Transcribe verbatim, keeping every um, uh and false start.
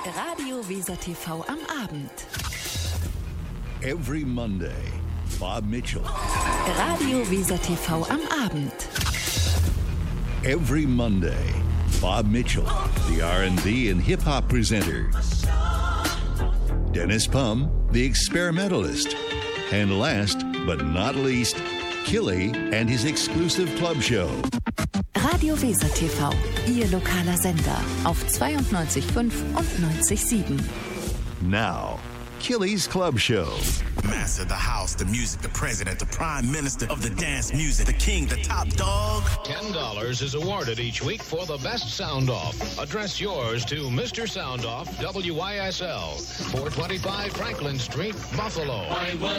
Radio Weser T V am Abend. Every Monday, Bob Mitchell. Radio Weser T V am Abend. Every Monday, Bob Mitchell, the R and B and hip-hop presenter. Dennis Pum, the experimentalist. And last but not least, Killy and his exclusive club show. Radio Weser T V, Ihr lokaler Sender auf zweiundneunzig Komma fünf und neunzig Komma sieben. Now, Killy's Club Show. Master of the house, the music, the president, the prime minister of the dance music, the king, the top dog. ten dollars is awarded each week for the best sound-off. Address yours to Mister Sound-Off, W Y S L, four twenty-five Franklin Street, Buffalo.